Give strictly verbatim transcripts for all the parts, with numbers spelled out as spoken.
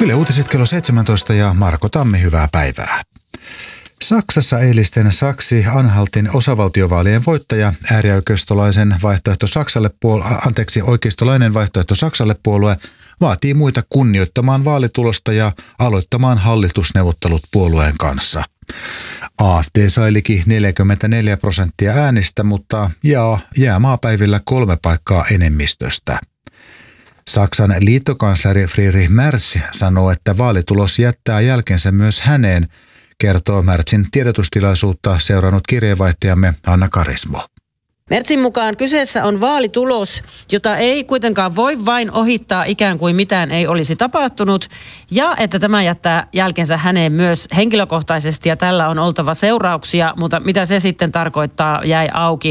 Yle Uutiset kello seitsemäntoista ja Marko Tammi, hyvää päivää. Saksassa eilisten Saksi-Anhaltin osavaltiovaalien voittaja, äärioikeistolaisen vaihtoehto Saksalle puol- anteeksi, oikeistolainen vaihtoehto Saksalle puolue vaatii muita kunnioittamaan vaalitulosta ja aloittamaan hallitusneuvottelut puolueen kanssa. A F D sai liki neljäkymmentäneljä prosenttia äänistä, mutta jaa, jää maapäivillä kolme paikkaa enemmistöstä. Saksan liittokansleri Friedrich Merz sanoo, että vaalitulos jättää jälkensä myös häneen, kertoo Merzin tiedotustilaisuutta seurannut kirjeenvaihtajamme Anna Karismo. Merzin mukaan kyseessä on vaalitulos, jota ei kuitenkaan voi vain ohittaa ikään kuin mitään ei olisi tapahtunut, ja että tämä jättää jälkensä häneen myös henkilökohtaisesti ja tällä on oltava seurauksia, mutta mitä se sitten tarkoittaa jäi auki.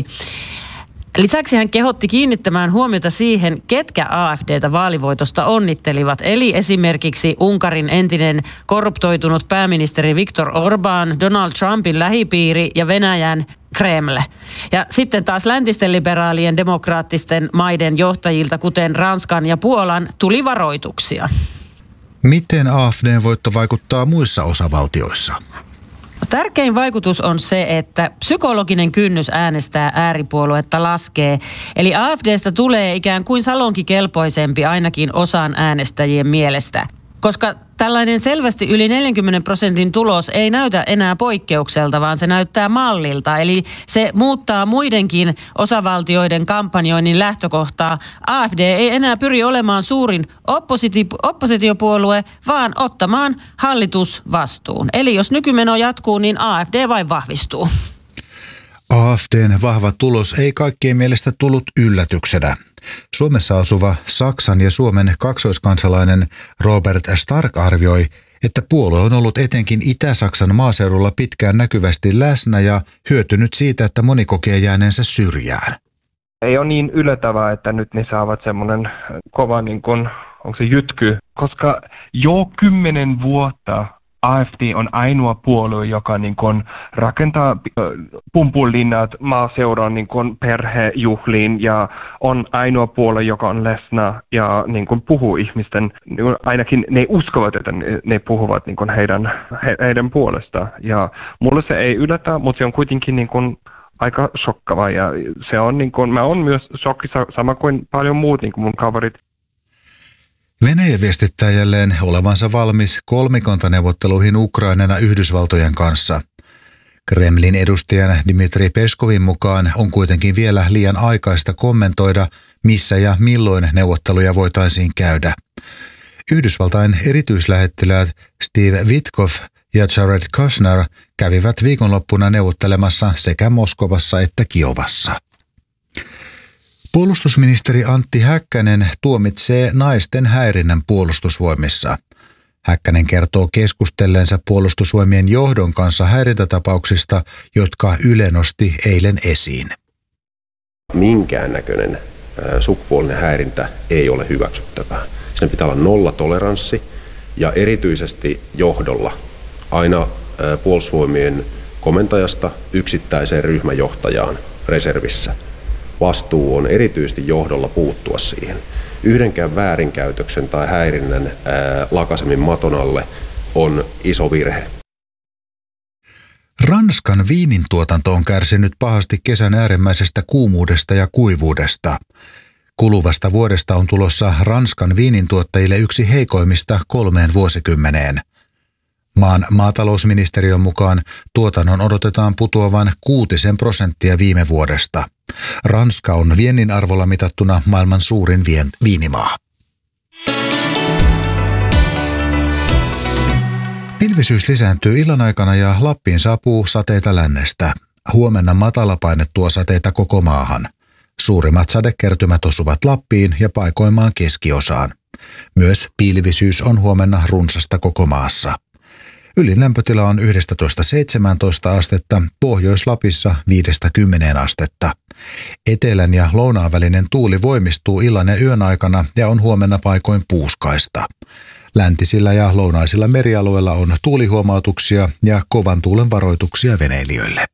Lisäksi hän kehotti kiinnittämään huomiota siihen, ketkä A F D:tä vaalivoitosta onnittelivat, eli esimerkiksi Unkarin entinen korruptoitunut pääministeri Viktor Orbán, Donald Trumpin lähipiiri ja Venäjän Kreml. Ja sitten taas läntisten liberaalien demokraattisten maiden johtajilta, kuten Ranskan ja Puolan, tuli varoituksia. Miten A F D:n voitto vaikuttaa muissa osavaltioissa? Tärkein vaikutus on se, että psykologinen kynnys äänestää ääripuoluetta laskee. Eli A F D:stä tulee ikään kuin salonkikelpoisempi ainakin osan äänestäjien mielestä. Koska tällainen selvästi yli neljänkymmenen prosentin tulos ei näytä enää poikkeukselta, vaan se näyttää mallilta. Eli se muuttaa muidenkin osavaltioiden kampanjoinnin lähtökohtaa. A F D ei enää pyri olemaan suurin oppositi- oppositiopuolue, vaan ottamaan hallitusvastuun. Eli jos nykymeno jatkuu, niin A F D vain vahvistuu. A F D:n vahva tulos ei kaikkien mielestä tullut yllätyksenä. Suomessa asuva Saksan ja Suomen kaksoiskansalainen Robert Stark arvioi, että puolue on ollut etenkin Itä-Saksan maaseudulla pitkään näkyvästi läsnä ja hyötynyt siitä, että moni kokee jääneensä syrjään. Ei ole niin yllättävää, että nyt ne saavat semmoinen kova, niin kuin, onko se jytky, koska jo kymmenen vuotta A F D on ainoa puolue, joka niin kuin rakentaa pumpulinnat maaseuran niin kuin perhejuhliin ja on ainoa puolue, joka on läsnä ja niin kuin puhuu ihmisten, niin kuin ainakin ne uskovat, että ne, ne puhuvat niin kuin heidän, he, heidän puolestaan. Ja mulle se ei yllätä, mutta se on kuitenkin niin kuin aika shokkava ja se on niin kuin, mä oon myös shokkissa sama kuin paljon muut niin kuin mun kaverit. Venäjä viestittää jälleen olevansa valmis kolmikantaneuvotteluihin Ukrainan ja Yhdysvaltojen kanssa. Kremlin edustajan Dmitri Peskovin mukaan on kuitenkin vielä liian aikaista kommentoida, missä ja milloin neuvotteluja voitaisiin käydä. Yhdysvaltain erityislähettiläät Steve Witkoff ja Jared Kushner kävivät viikonloppuna neuvottelemassa sekä Moskovassa että Kiovassa. Puolustusministeri Antti Häkkänen tuomitsee naisten häirinnän puolustusvoimissa. Häkkänen kertoo keskustelleensa puolustusvoimien johdon kanssa häirintätapauksista, jotka Yle nosti eilen esiin. Minkäännäköinen sukupuolinen häirintä ei ole hyväksyttävää. Siinä pitää olla nollatoleranssi ja erityisesti johdolla aina puolustusvoimien komentajasta yksittäiseen ryhmäjohtajaan reservissä. Vastuu on erityisesti johdolla puuttua siihen. Yhdenkään väärinkäytöksen tai häirinnän ää, lakasemin maton alle on iso virhe. Ranskan viinin tuotanto on kärsinyt pahasti kesän äärimmäisestä kuumuudesta ja kuivuudesta. Kuluvasta vuodesta on tulossa Ranskan viinintuottajille yksi heikoimmista kolmeen vuosikymmeneen. Maan maatalousministeriön mukaan tuotannon odotetaan putoavan kuutisen prosenttia viime vuodesta. Ranska on viennin arvolla mitattuna maailman suurin vien- viinimaa. Pilvisyys lisääntyy illan aikana ja Lappiin saapuu sateita lännestä. Huomenna matalapaine tuo sateita koko maahan. Suurimmat sadekertymät osuvat Lappiin ja paikoimaan keskiosaan. Myös pilvisyys on huomenna runsasta koko maassa. Ylin lämpötila on yksitoista seitsemäntoista astetta, Pohjois-Lapissa viidestä kymmeneen astetta. Etelän ja lounaan välinen tuuli voimistuu illan ja yön aikana ja on huomenna paikoin puuskaista. Läntisillä ja lounaisilla merialueilla on tuulihuomautuksia ja kovan tuulen varoituksia veneilijöille.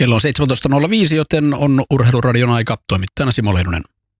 Kello on seitsemäntoista nolla viisi, joten on Urheiluradion aika. Toimittajana Simo Leinunen.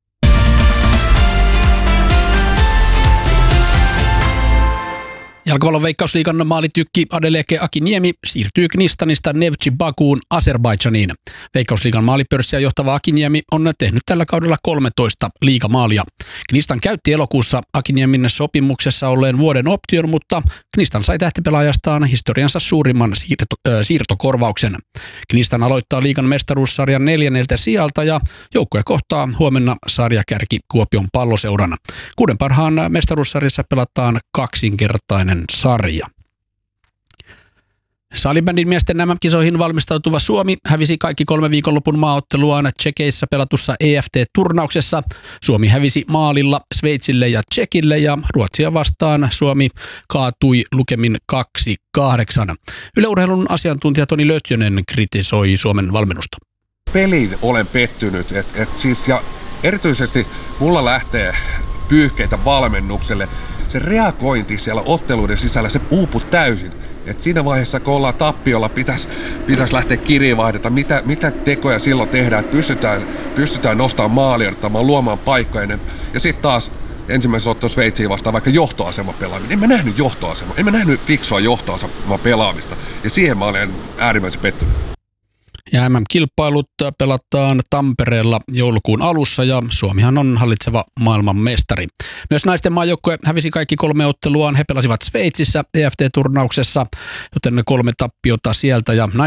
Jalkapallon Veikkausliigan maalitykki Adeleke Akiniemi siirtyy Knistanista Neftchi Bakuun Azerbaidžaniin. Veikkausliigan maalipörssiä johtava Akiniemi on tehnyt tällä kaudella kolmetoista liigamaalia. Knistan käytti elokuussa Akiniemin sopimuksessa olleen vuoden option, mutta Knistan sai tähtipelaajastaan historiansa suurimman siirto, äh, siirtokorvauksen. Knistan aloittaa liigan mestaruussarjan neljänneltä sijalta ja joukkue kohtaa huomenna sarjakärki Kuopion Palloseuran. Kuuden parhaan mestaruussarjassa pelataan kaksinkertainen sarja. Salibändin miesten M M-kisoihin valmistautuva Suomi hävisi kaikki kolme viikonlopun maaotteluaan Tšekeissä pelatussa E F T-turnauksessa. Suomi hävisi maalilla Sveitsille ja Tšekille ja Ruotsia vastaan Suomi kaatui lukemin kaksi kahdeksan. Yle Urheilun asiantuntija Toni Lötjönen kritisoi Suomen valmennusta. Peliin olen pettynyt, et, et siis, ja erityisesti mulla lähtee pyyhkeitä valmennukselle. Se reagointi siellä otteluiden sisällä, se uupui täysin. Et siinä vaiheessa, kun ollaan tappiolla, pitäisi pitäis lähteä kirjeenvaihdata, mitä, mitä tekoja silloin tehdään, että pystytään, pystytään nostamaan maalia, ottamaan, luomaan paikkoja. Ja sitten taas ensimmäisessä ottelussa Sveitsiin vastaan vaikka johtoasema pelaaminen. En mä nähnyt johtoasemaa, en mä nähnyt fiksua johtoasemaa pelaamista. Ja siihen mä olen äärimmäisen pettynyt. Ja M M-kilpailut pelataan Tampereella joulukuun alussa ja Suomihan on hallitseva maailman mestari. Myös naisten maajoukkue hävisi kaikki kolme otteluaan. He pelasivat Sveitsissä E F T-turnauksessa, joten kolme tappiota sieltä ja